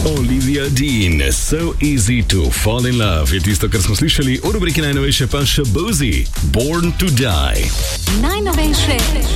Olivia Dean, So Easy to Fall in Love je tisto, kar smo slišali v rubriki najnovejše pa še Bozy, Born to Die. Najnovejše